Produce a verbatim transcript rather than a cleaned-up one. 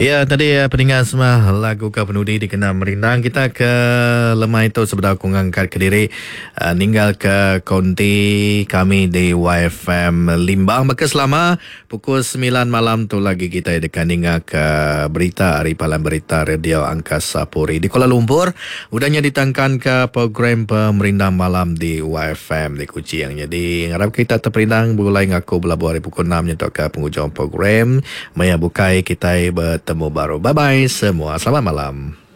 Ya, tadi uh, pendengar semua lagu Kau Penudi dikenal merindang. Kita ke lemah itu sebentar aku ngangkat ke diri uh, ninggal ke konti kami di Y F M Limbang. Maka selama pukul sembilan malam tu lagi kita akan ninggal ke berita Hari Palan Berita Radio Angkasa Puri di Kuala Lumpur. Udahnya ditangkan ke program pemerindang malam di Y F M di Kuching. Jadi harap kita terperindang mulai ngaku belabu hari pukul enam untuk ke penghujung program. Maya bukai kita bertemu baru. Bye-bye semua. Selamat malam.